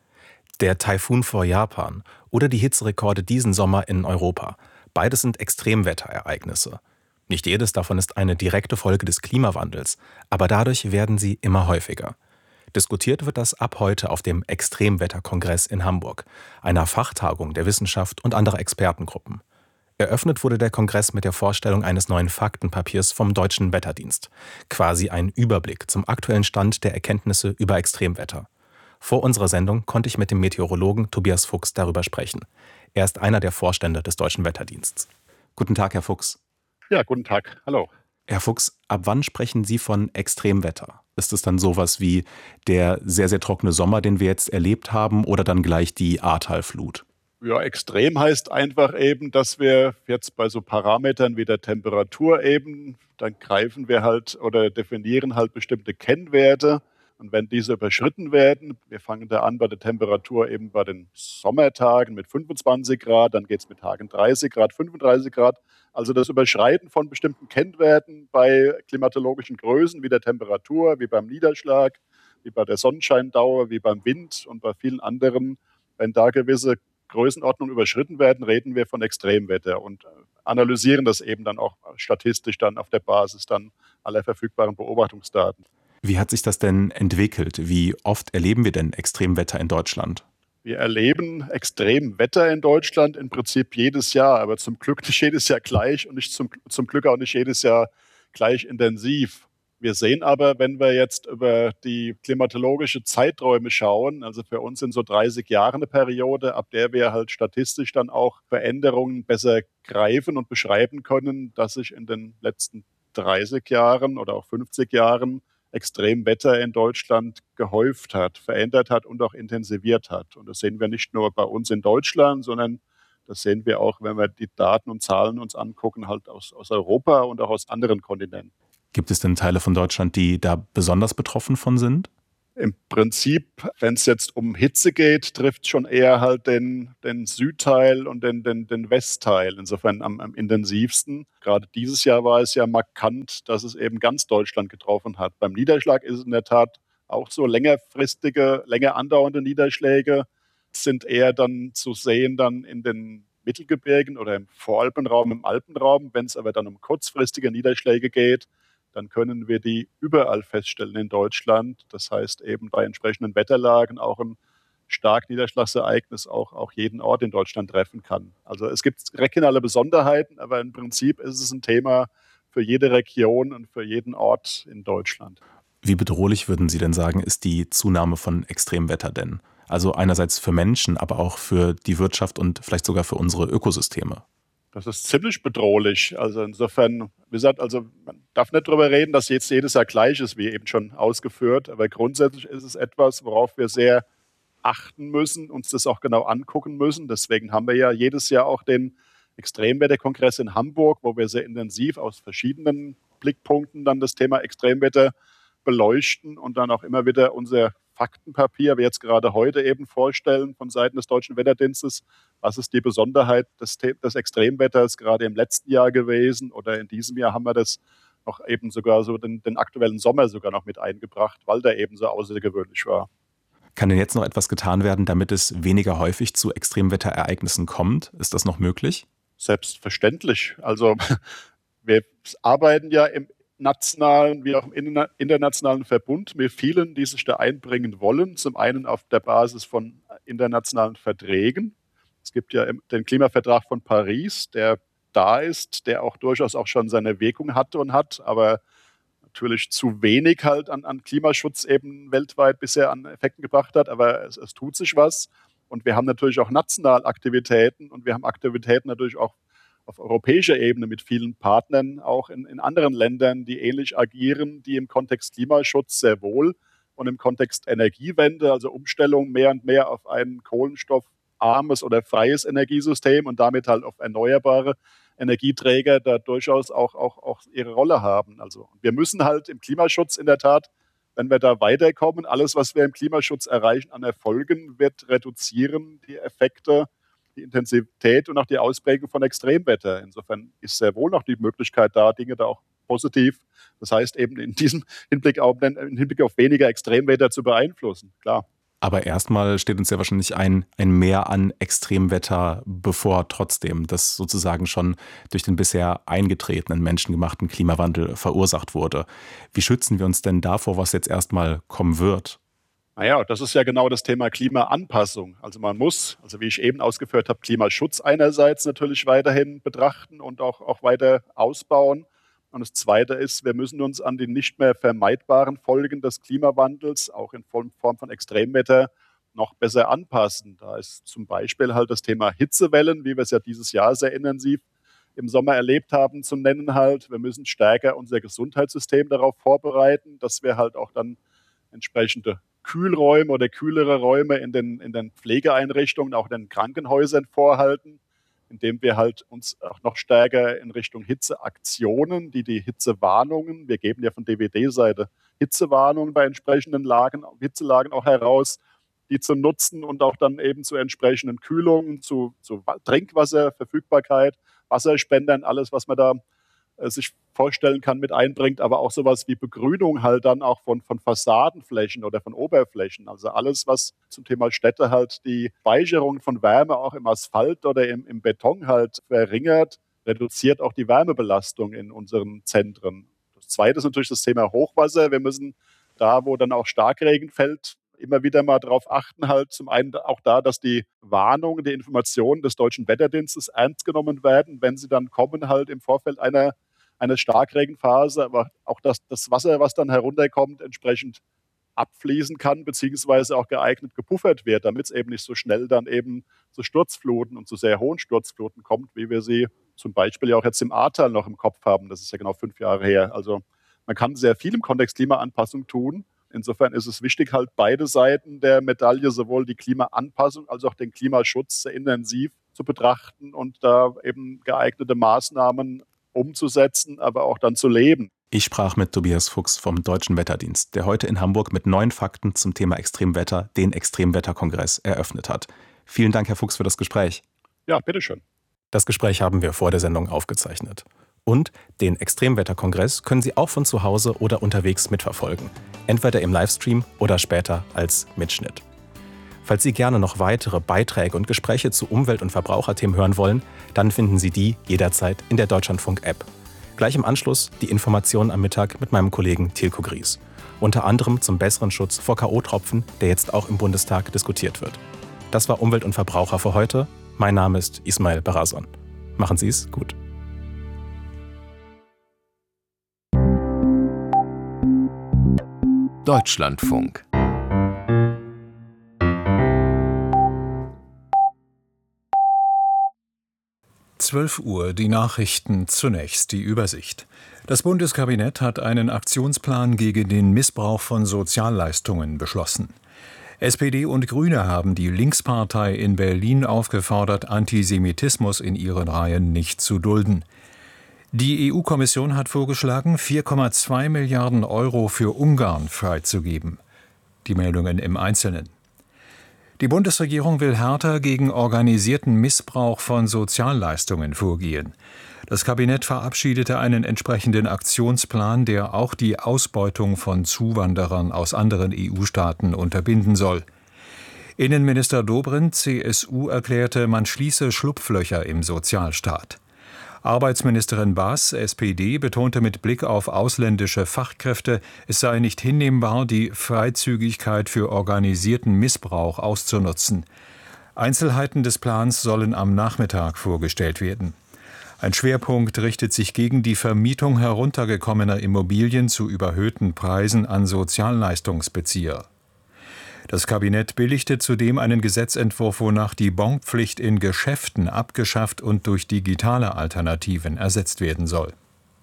[SPEAKER 3] Der Taifun vor Japan oder die Hitzerekorde diesen Sommer in Europa. Beides sind Extremwetterereignisse. Nicht jedes davon ist eine direkte Folge des Klimawandels, aber dadurch werden sie immer häufiger. Diskutiert wird das ab heute auf dem Extremwetterkongress in Hamburg, einer Fachtagung der Wissenschaft und anderer Expertengruppen. Eröffnet wurde der Kongress mit der Vorstellung eines neuen Faktenpapiers vom Deutschen Wetterdienst. Quasi ein Überblick zum aktuellen Stand der Erkenntnisse über Extremwetter. Vor unserer Sendung konnte ich mit dem Meteorologen Tobias Fuchs darüber sprechen. Er ist einer der Vorstände des Deutschen Wetterdienstes. Guten Tag, Herr Fuchs.
[SPEAKER 4] Ja, guten Tag. Hallo.
[SPEAKER 3] Herr Fuchs, ab wann sprechen Sie von Extremwetter? Ist es dann sowas wie der sehr, sehr trockene Sommer, den wir jetzt erlebt haben, oder dann gleich die Ahrtalflut?
[SPEAKER 4] Ja, extrem heißt einfach eben, dass wir jetzt bei so Parametern wie der Temperatur eben, dann greifen wir halt oder definieren halt bestimmte Kennwerte. Und wenn diese überschritten werden, wir fangen da an bei der Temperatur eben bei den Sommertagen mit fünfundzwanzig Grad, dann geht es mit Tagen dreißig Grad, fünfunddreißig Grad. Also das Überschreiten von bestimmten Kennwerten bei klimatologischen Größen wie der Temperatur, wie beim Niederschlag, wie bei der Sonnenscheindauer, wie beim Wind und bei vielen anderen. Wenn da gewisse Größenordnungen überschritten werden, reden wir von Extremwetter und analysieren das eben dann auch statistisch dann auf der Basis dann aller verfügbaren Beobachtungsdaten.
[SPEAKER 3] Wie hat sich das denn entwickelt? Wie oft erleben wir denn Extremwetter in Deutschland?
[SPEAKER 4] Wir erleben Extremwetter in Deutschland im Prinzip jedes Jahr, aber zum Glück nicht jedes Jahr gleich und nicht zum, zum Glück auch nicht jedes Jahr gleich intensiv. Wir sehen aber, wenn wir jetzt über die klimatologische Zeiträume schauen, also für uns sind so dreißig Jahre eine Periode, ab der wir halt statistisch dann auch Veränderungen besser greifen und beschreiben können, dass sich in den letzten dreißig Jahren oder auch fünfzig Jahren Extremwetter in Deutschland gehäuft hat, verändert hat und auch intensiviert hat. Und das sehen wir nicht nur bei uns in Deutschland, sondern das sehen wir auch, wenn wir die Daten und Zahlen uns angucken, halt aus, aus Europa und auch aus anderen Kontinenten.
[SPEAKER 3] Gibt es denn Teile von Deutschland, die da besonders betroffen von sind?
[SPEAKER 4] Im Prinzip, wenn es jetzt um Hitze geht, trifft schon eher halt den, den Südteil und den, den, den Westteil. Insofern am, am intensivsten. Gerade dieses Jahr war es ja markant, dass es eben ganz Deutschland getroffen hat. Beim Niederschlag ist es in der Tat auch so, längerfristige, länger andauernde Niederschläge sind eher dann zu sehen dann in den Mittelgebirgen oder im Voralpenraum, im Alpenraum. Wenn es aber dann um kurzfristige Niederschläge geht, dann können wir die überall feststellen in Deutschland. Das heißt eben bei entsprechenden Wetterlagen auch ein stark Niederschlagsereignis auch, auch jeden Ort in Deutschland treffen kann. Also es gibt regionale Besonderheiten, aber im Prinzip ist es ein Thema für jede Region und für jeden Ort in Deutschland.
[SPEAKER 3] Wie bedrohlich würden Sie denn sagen, ist die Zunahme von Extremwetter denn? Also einerseits für Menschen, aber auch für die Wirtschaft und vielleicht sogar für unsere Ökosysteme.
[SPEAKER 4] Das ist ziemlich bedrohlich. Also insofern, wie gesagt, also man darf nicht darüber reden, dass jetzt jedes Jahr gleich ist, wie eben schon ausgeführt. Aber grundsätzlich ist es etwas, worauf wir sehr achten müssen, uns das auch genau angucken müssen. Deswegen haben wir ja jedes Jahr auch den Extremwetterkongress in Hamburg, wo wir sehr intensiv aus verschiedenen Blickpunkten dann das Thema Extremwetter beleuchten und dann auch immer wieder unser Faktenpapier, wie jetzt gerade heute eben vorstellen von Seiten des Deutschen Wetterdienstes, was ist die Besonderheit des, des Extremwetters gerade im letzten Jahr gewesen oder in diesem Jahr haben wir das noch eben sogar so den, den aktuellen Sommer sogar noch mit eingebracht, weil der eben so außergewöhnlich war.
[SPEAKER 3] Kann denn jetzt noch etwas getan werden, damit es weniger häufig zu Extremwetterereignissen kommt? Ist das noch möglich?
[SPEAKER 4] Selbstverständlich. Also wir arbeiten ja im nationalen wie auch im internationalen Verbund mit vielen, die sich da einbringen wollen. Zum einen auf der Basis von internationalen Verträgen. Es gibt ja den Klimavertrag von Paris, der da ist, der auch durchaus auch schon seine Wirkung hatte und hat, aber natürlich zu wenig halt an, an Klimaschutz eben weltweit bisher an Effekten gebracht hat. Aber es, es tut sich was. Und wir haben natürlich auch national Aktivitäten und wir haben Aktivitäten natürlich auch auf europäischer Ebene mit vielen Partnern, auch in, in anderen Ländern, die ähnlich agieren, die im Kontext Klimaschutz sehr wohl und im Kontext Energiewende, also Umstellung mehr und mehr auf ein kohlenstoffarmes oder freies Energiesystem und damit halt auf erneuerbare Energieträger da durchaus auch, auch, auch ihre Rolle haben. Also wir müssen halt im Klimaschutz in der Tat, wenn wir da weiterkommen, alles, was wir im Klimaschutz erreichen an Erfolgen, wird reduzieren die Effekte, die Intensität und auch die Ausprägung von Extremwetter. Insofern ist sehr wohl noch die Möglichkeit da, Dinge da auch positiv, das heißt eben in diesem Hinblick auf, im Hinblick auf weniger Extremwetter zu beeinflussen, klar.
[SPEAKER 3] Aber erstmal steht uns ja wahrscheinlich ein, ein Mehr an Extremwetter bevor trotzdem, das sozusagen schon durch den bisher eingetretenen menschengemachten Klimawandel verursacht wurde. Wie schützen wir uns denn davor, was jetzt erstmal kommen wird?
[SPEAKER 4] Naja, das ist ja genau das Thema Klimaanpassung. Also man muss, also wie ich eben ausgeführt habe, Klimaschutz einerseits natürlich weiterhin betrachten und auch, auch weiter ausbauen. Und das Zweite ist, wir müssen uns an die nicht mehr vermeidbaren Folgen des Klimawandels, auch in Form von Extremwetter, noch besser anpassen. Da ist zum Beispiel halt das Thema Hitzewellen, wie wir es ja dieses Jahr sehr intensiv im Sommer erlebt haben, zu nennen halt. Wir müssen stärker unser Gesundheitssystem darauf vorbereiten, dass wir halt auch dann entsprechende Kühlräume oder kühlere Räume in den, in den Pflegeeinrichtungen, auch in den Krankenhäusern vorhalten, indem wir halt uns auch noch stärker in Richtung Hitzeaktionen, die die Hitzewarnungen, wir geben ja von D W D-Seite Hitzewarnungen bei entsprechenden Lagen, Hitzelagen auch heraus, die zu nutzen und auch dann eben zu entsprechenden Kühlungen, zu, zu Trinkwasserverfügbarkeit, Wasserspendern, alles, was man da äh, sich vorstellen kann, mit einbringt, aber auch sowas wie Begrünung halt dann auch von, von Fassadenflächen oder von Oberflächen. Also alles, was zum Thema Städte halt die Speicherung von Wärme auch im Asphalt oder im, im Beton halt verringert, reduziert auch die Wärmebelastung in unseren Zentren. Das Zweite ist natürlich das Thema Hochwasser. Wir müssen da, wo dann auch Starkregen fällt, immer wieder mal darauf achten, halt zum einen auch da, dass die Warnungen, die Informationen des Deutschen Wetterdienstes ernst genommen werden, wenn sie dann kommen, halt im Vorfeld einer einer Starkregenphase, aber auch dass das Wasser, was dann herunterkommt, entsprechend abfließen kann, beziehungsweise auch geeignet gepuffert wird, damit es eben nicht so schnell dann eben zu Sturzfluten und zu sehr hohen Sturzfluten kommt, wie wir sie zum Beispiel ja auch jetzt im Ahrtal noch im Kopf haben. Das ist ja genau fünf Jahre her. Also man kann sehr viel im Kontext Klimaanpassung tun. Insofern ist es wichtig, halt beide Seiten der Medaille, sowohl die Klimaanpassung als auch den Klimaschutz sehr intensiv zu betrachten und da eben geeignete Maßnahmen umzusetzen, aber auch dann zu leben.
[SPEAKER 3] Ich sprach mit Tobias Fuchs vom Deutschen Wetterdienst, der heute in Hamburg mit neuen Fakten zum Thema Extremwetter den Extremwetterkongress eröffnet hat. Vielen Dank, Herr Fuchs, für das Gespräch.
[SPEAKER 4] Ja, bitteschön.
[SPEAKER 3] Das Gespräch haben wir vor der Sendung aufgezeichnet. Und den Extremwetterkongress können Sie auch von zu Hause oder unterwegs mitverfolgen. Entweder im Livestream oder später als Mitschnitt. Falls Sie gerne noch weitere Beiträge und Gespräche zu Umwelt- und Verbraucherthemen hören wollen, dann finden Sie die jederzeit in der Deutschlandfunk-App. Gleich im Anschluss die Informationen am Mittag mit meinem Kollegen Tilko Gries. Unter anderem zum besseren Schutz vor K O-Tropfen, der jetzt auch im Bundestag diskutiert wird. Das war Umwelt und Verbraucher für heute. Mein Name ist Ismail Barazon. Machen Sie es gut.
[SPEAKER 12] Deutschlandfunk. zwölf Uhr, die Nachrichten, zunächst die Übersicht. Das Bundeskabinett hat einen Aktionsplan gegen den Missbrauch von Sozialleistungen beschlossen. S P D und Grüne haben die Linkspartei in Berlin aufgefordert, Antisemitismus in ihren Reihen nicht zu dulden. Die E U-Kommission hat vorgeschlagen, vier Komma zwei Milliarden Euro für Ungarn freizugeben. Die Meldungen im Einzelnen. Die Bundesregierung will härter gegen organisierten Missbrauch von Sozialleistungen vorgehen. Das Kabinett verabschiedete einen entsprechenden Aktionsplan, der auch die Ausbeutung von Zuwanderern aus anderen E U-Staaten unterbinden soll. Innenminister Dobrindt, C S U, erklärte, man schließe Schlupflöcher im Sozialstaat. Arbeitsministerin Baas, S P D, betonte mit Blick auf ausländische Fachkräfte, es sei nicht hinnehmbar, die Freizügigkeit für organisierten Missbrauch auszunutzen. Einzelheiten des Plans sollen am Nachmittag vorgestellt werden. Ein Schwerpunkt richtet sich gegen die Vermietung heruntergekommener Immobilien zu überhöhten Preisen an Sozialleistungsbezieher. Das Kabinett billigte zudem einen Gesetzentwurf, wonach die Bonpflicht in Geschäften abgeschafft und durch digitale Alternativen ersetzt werden soll.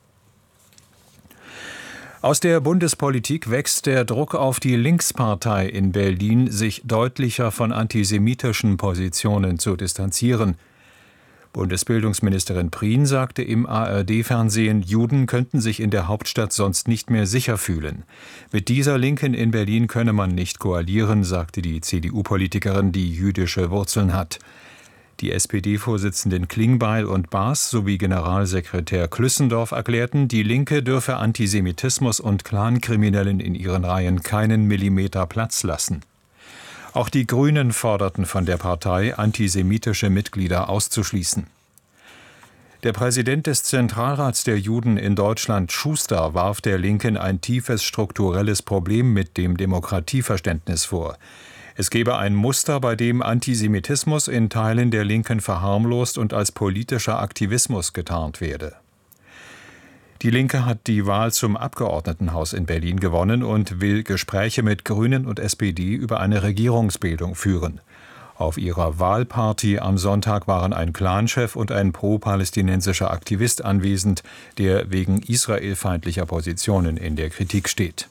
[SPEAKER 12] Aus der Bundespolitik wächst der Druck auf die Linkspartei in Berlin, sich deutlicher von antisemitischen Positionen zu distanzieren. Bundesbildungsministerin Prien sagte im A R D-Fernsehen, Juden könnten sich in der Hauptstadt sonst nicht mehr sicher fühlen. Mit dieser Linken in Berlin könne man nicht koalieren, sagte die C D U-Politikerin, die jüdische Wurzeln hat. Die S P D-Vorsitzenden Klingbeil und Baas sowie Generalsekretär Klüssendorf erklärten, die Linke dürfe Antisemitismus und Clankriminellen in ihren Reihen keinen Millimeter Platz lassen. Auch die Grünen forderten von der Partei, antisemitische Mitglieder auszuschließen. Der Präsident des Zentralrats der Juden in Deutschland, Schuster, warf der Linken ein tiefes strukturelles Problem mit dem Demokratieverständnis vor. Es gebe ein Muster, bei dem Antisemitismus in Teilen der Linken verharmlost und als politischer Aktivismus getarnt werde. Die Linke hat die Wahl zum Abgeordnetenhaus in Berlin gewonnen und will Gespräche mit Grünen und S P D über eine Regierungsbildung führen. Auf ihrer Wahlparty am Sonntag waren ein Clanchef und ein pro-palästinensischer Aktivist anwesend, der wegen israelfeindlicher Positionen in der Kritik steht.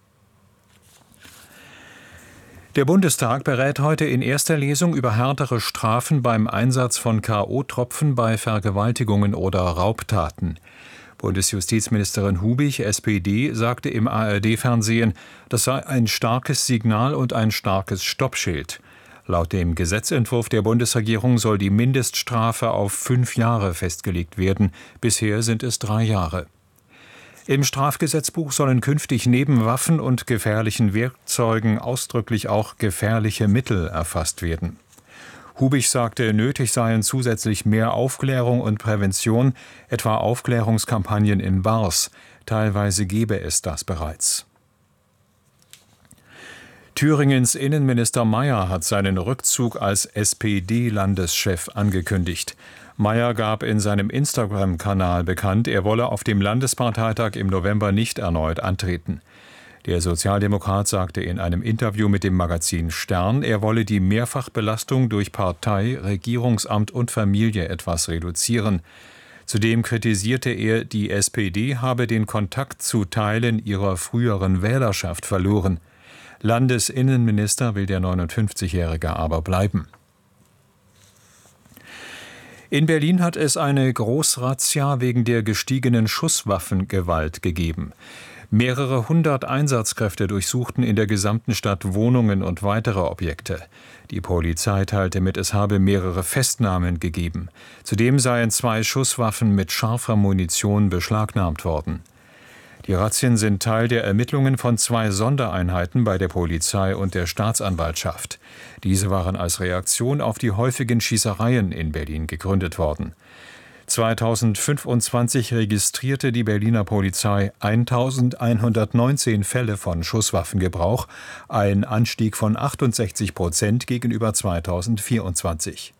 [SPEAKER 12] Der Bundestag berät heute in erster Lesung über härtere Strafen beim Einsatz von K O-Tropfen bei Vergewaltigungen oder Raubtaten. Bundesjustizministerin Hubig, S P D, sagte im A R D-Fernsehen, das sei ein starkes Signal und ein starkes Stoppschild. Laut dem Gesetzentwurf der Bundesregierung soll die Mindeststrafe auf fünf Jahre festgelegt werden. Bisher sind es drei Jahre. Im Strafgesetzbuch sollen künftig neben Waffen und gefährlichen Werkzeugen ausdrücklich auch gefährliche Mittel erfasst werden. Hubig sagte, nötig seien zusätzlich mehr Aufklärung und Prävention, etwa Aufklärungskampagnen in Bars. Teilweise gebe es das bereits. Thüringens Innenminister Mayer hat seinen Rückzug als S P D-Landeschef angekündigt. Mayer gab in seinem Instagram-Kanal bekannt, er wolle auf dem Landesparteitag im November nicht erneut antreten. Der Sozialdemokrat sagte in einem Interview mit dem Magazin Stern, er wolle die Mehrfachbelastung durch Partei, Regierungsamt und Familie etwas reduzieren. Zudem kritisierte er, die S P D habe den Kontakt zu Teilen ihrer früheren Wählerschaft verloren. Landesinnenminister will der neunundfünfzigjährige aber bleiben. In Berlin hat es eine Großrazzia wegen der gestiegenen Schusswaffengewalt gegeben. Mehrere hundert Einsatzkräfte durchsuchten in der gesamten Stadt Wohnungen und weitere Objekte. Die Polizei teilte mit, es habe mehrere Festnahmen gegeben. Zudem seien zwei Schusswaffen mit scharfer Munition beschlagnahmt worden. Die Razzien sind Teil der Ermittlungen von zwei Sondereinheiten bei der Polizei und der Staatsanwaltschaft. Diese waren als Reaktion auf die häufigen Schießereien in Berlin gegründet worden. zweitausendfünfundzwanzig registrierte die Berliner Polizei eintausendeinhundertneunzehn Fälle von Schusswaffengebrauch, ein Anstieg von achtundsechzig Prozent gegenüber zweitausendvierundzwanzig.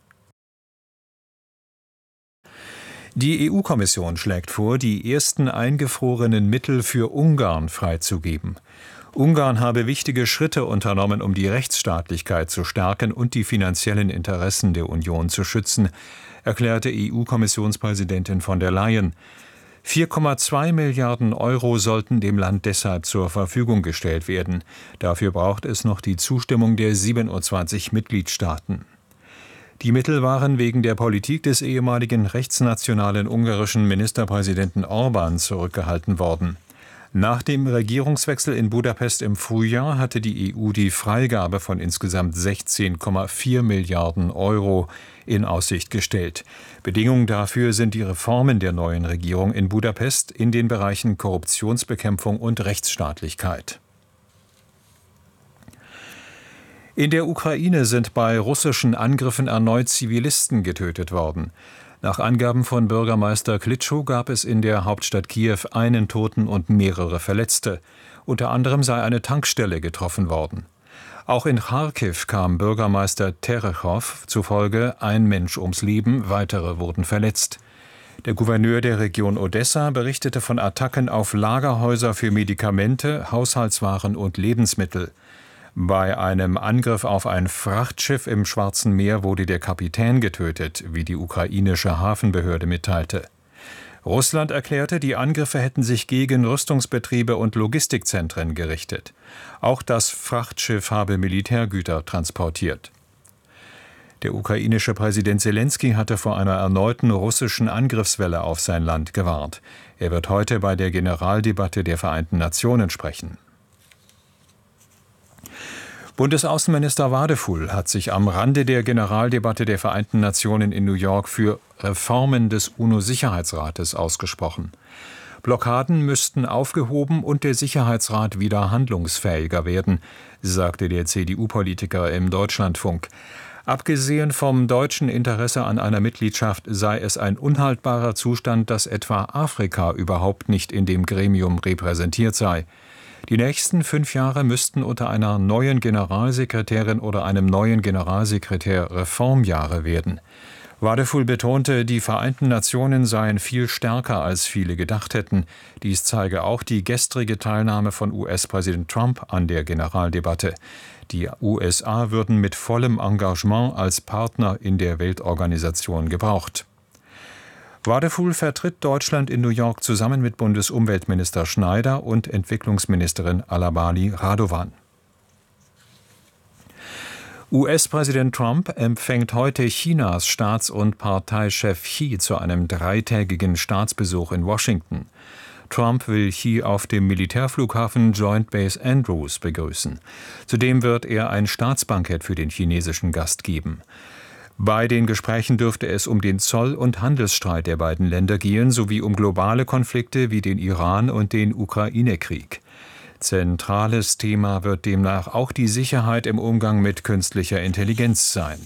[SPEAKER 12] Die E U-Kommission schlägt vor, die ersten eingefrorenen Mittel für Ungarn freizugeben. Ungarn habe wichtige Schritte unternommen, um die Rechtsstaatlichkeit zu stärken und die finanziellen Interessen der Union zu schützen, erklärte E U-Kommissionspräsidentin von der Leyen. vier Komma zwei Milliarden Euro sollten dem Land deshalb zur Verfügung gestellt werden. Dafür braucht es noch die Zustimmung der siebenundzwanzig Mitgliedstaaten. Die Mittel waren wegen der Politik des ehemaligen rechtsnationalen ungarischen Ministerpräsidenten Orbán zurückgehalten worden. Nach dem Regierungswechsel in Budapest im Frühjahr hatte die E U die Freigabe von insgesamt sechzehn Komma vier Milliarden Euro in Aussicht gestellt. Bedingung dafür sind die Reformen der neuen Regierung in Budapest in den Bereichen Korruptionsbekämpfung und Rechtsstaatlichkeit. In der Ukraine sind bei russischen Angriffen erneut Zivilisten getötet worden. Nach Angaben von Bürgermeister Klitschow gab es in der Hauptstadt Kiew einen Toten und mehrere Verletzte. Unter anderem sei eine Tankstelle getroffen worden. Auch in Charkiw kam Bürgermeister Terechow zufolge ein Mensch ums Leben, weitere wurden verletzt. Der Gouverneur der Region Odessa berichtete von Attacken auf Lagerhäuser für Medikamente, Haushaltswaren und Lebensmittel. Bei einem Angriff auf ein Frachtschiff im Schwarzen Meer wurde der Kapitän getötet, wie die ukrainische Hafenbehörde mitteilte. Russland erklärte, die Angriffe hätten sich gegen Rüstungsbetriebe und Logistikzentren gerichtet. Auch das Frachtschiff habe Militärgüter transportiert. Der ukrainische Präsident Selenskyj hatte vor einer erneuten russischen Angriffswelle auf sein Land gewarnt. Er wird heute bei der Generaldebatte der Vereinten Nationen sprechen. Bundesaußenminister Wadefuhl hat sich am Rande der Generaldebatte der Vereinten Nationen in New York für Reformen des UNO-Sicherheitsrates ausgesprochen. Blockaden müssten aufgehoben und der Sicherheitsrat wieder handlungsfähiger werden, sagte der C D U-Politiker im Deutschlandfunk. Abgesehen vom deutschen Interesse an einer Mitgliedschaft sei es ein unhaltbarer Zustand, dass etwa Afrika überhaupt nicht in dem Gremium repräsentiert sei. Die nächsten fünf Jahre müssten unter einer neuen Generalsekretärin oder einem neuen Generalsekretär Reformjahre werden. Wadefuhl betonte, die Vereinten Nationen seien viel stärker, als viele gedacht hätten. Dies zeige auch die gestrige Teilnahme von U S-Präsident Trump an der Generaldebatte. Die U S A würden mit vollem Engagement als Partner in der Weltorganisation gebraucht. Wadefuhl vertritt Deutschland in New York zusammen mit Bundesumweltminister Schneider und Entwicklungsministerin Alabali Radovan. U S-Präsident Trump empfängt heute Chinas Staats- und Parteichef Xi zu einem dreitägigen Staatsbesuch in Washington. Trump will Xi auf dem Militärflughafen Joint Base Andrews begrüßen. Zudem wird er ein Staatsbankett für den chinesischen Gast geben. Bei den Gesprächen dürfte es um den Zoll- und Handelsstreit der beiden Länder gehen, sowie um globale Konflikte wie den Iran- und den Ukraine-Krieg. Zentrales Thema wird demnach auch die Sicherheit im Umgang mit künstlicher Intelligenz sein.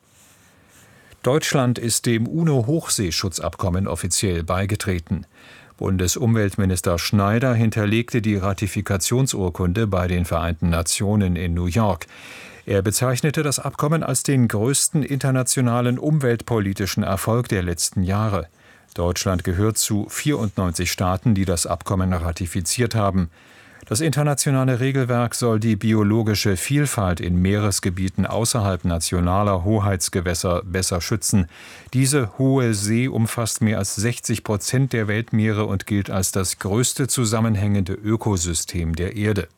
[SPEAKER 12] Deutschland ist dem UNO-Hochseeschutzabkommen offiziell beigetreten. Bundesumweltminister Schneider hinterlegte die Ratifikationsurkunde bei den Vereinten Nationen in New York. Er bezeichnete das Abkommen als den größten internationalen umweltpolitischen Erfolg der letzten Jahre. Deutschland gehört zu vierundneunzig Staaten, die das Abkommen ratifiziert haben. Das internationale Regelwerk soll die biologische Vielfalt in Meeresgebieten außerhalb nationaler Hoheitsgewässer besser schützen. Diese hohe See umfasst mehr als sechzig Prozent der Weltmeere und gilt als das größte zusammenhängende Ökosystem der Erde.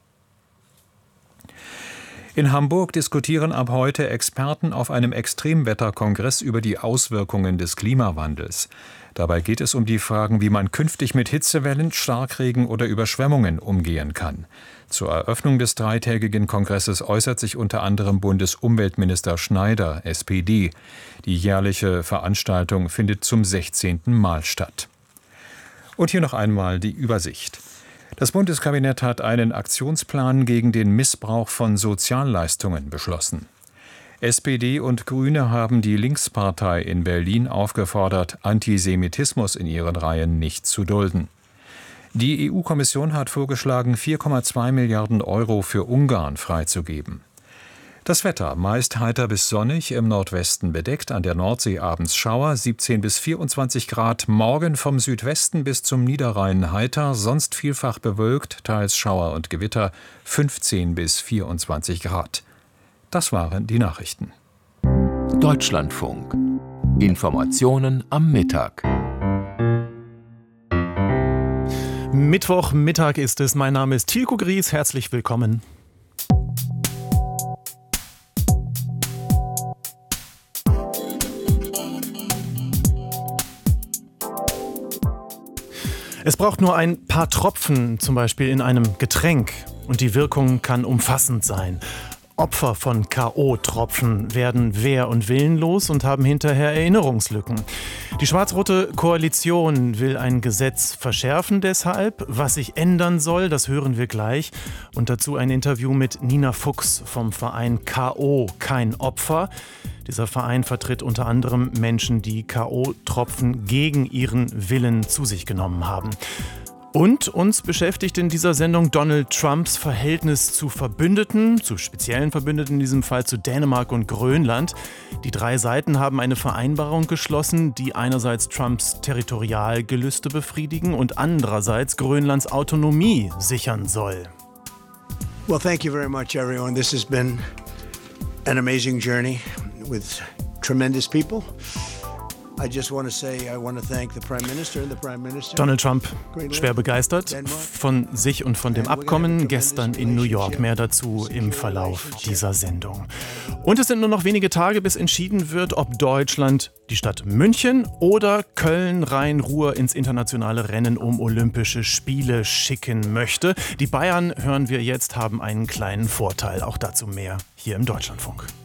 [SPEAKER 12] In Hamburg diskutieren ab heute Experten auf einem Extremwetterkongress über die Auswirkungen des Klimawandels. Dabei geht es um die Fragen, wie man künftig mit Hitzewellen, Starkregen oder Überschwemmungen umgehen kann. Zur Eröffnung des dreitägigen Kongresses äußert sich unter anderem Bundesumweltminister Schneider, S P D. Die jährliche Veranstaltung findet zum sechzehnten Mal statt. Und hier noch einmal die Übersicht. Das Bundeskabinett hat einen Aktionsplan gegen den Missbrauch von Sozialleistungen beschlossen. S P D und Grüne haben die Linkspartei in Berlin aufgefordert, Antisemitismus in ihren Reihen nicht zu dulden. Die E U-Kommission hat vorgeschlagen, vier Komma zwei Milliarden Euro für Ungarn freizugeben. Das Wetter meist heiter bis sonnig, im Nordwesten bedeckt, an der Nordsee abends Schauer, siebzehn bis vierundzwanzig Grad, morgen vom Südwesten bis zum Niederrhein heiter, sonst vielfach bewölkt, teils Schauer und Gewitter, fünfzehn bis vierundzwanzig Grad. Das waren die Nachrichten.
[SPEAKER 13] Deutschlandfunk. Informationen am Mittag.
[SPEAKER 14] Mittwochmittag ist es. Mein Name ist Tilko Gries. Herzlich willkommen. Es braucht nur ein paar Tropfen, zum Beispiel in einem Getränk, und die Wirkung kann umfassend sein. Opfer von K O-Tropfen werden wehr- und willenlos und haben hinterher Erinnerungslücken. Die schwarz-rote Koalition will ein Gesetz verschärfen deshalb. Was sich ändern soll, das hören wir gleich. Und dazu ein Interview mit Nina Fuchs vom Verein K O, kein Opfer. Dieser Verein vertritt unter anderem Menschen, die K O-Tropfen gegen ihren Willen zu sich genommen haben. Und uns beschäftigt in dieser Sendung Donald Trumps Verhältnis zu Verbündeten, zu speziellen Verbündeten in diesem Fall zu Dänemark und Grönland. Die drei Seiten haben eine Vereinbarung geschlossen, die einerseits Trumps Territorialgelüste befriedigen und andererseits Grönlands Autonomie sichern soll.
[SPEAKER 15] Well, thank you very much, everyone. This has been an amazing journey with tremendous people.
[SPEAKER 14] Donald Trump schwer begeistert von sich und von dem Abkommen gestern in New York. Mehr dazu im Verlauf dieser Sendung. Und es sind nur noch wenige Tage, bis entschieden wird, ob Deutschland die Stadt München oder Köln, Rhein-Ruhr ins internationale Rennen um Olympische Spiele schicken möchte. Die Bayern, hören wir jetzt, haben einen kleinen Vorteil. Auch dazu mehr hier im Deutschlandfunk.